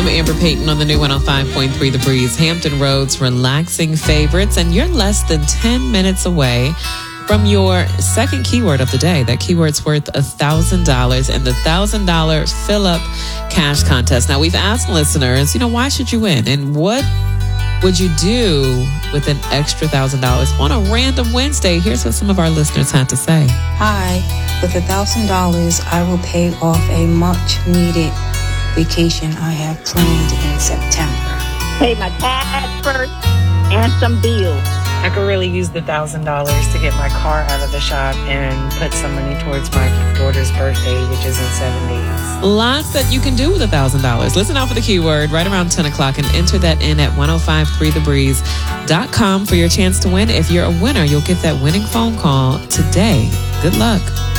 I'm Amber Payton on the new 105.3 The Breeze, Hampton Roads relaxing favorites, and you're less than 10 minutes away from your second keyword of the day. That keyword's worth $1,000 in the $1,000 fill-up cash contest. Now, we've asked listeners, why should you win? And what would you do with an extra $1,000 on a random Wednesday? Here's what some of our listeners had to say. Hi, with $1,000, I will pay off a much-needed vacation I have planned in September. Pay my tax first and some bills. I could really use the $1,000 to get my car out of the shop and put some money towards my daughter's birthday, which is in 7 days. Lots that you can do with $1,000. Listen out for the keyword right around 10 o'clock and enter that in at 1053thebreeze.com for your chance to win. If you're a winner, you'll get that winning phone call today. Good luck.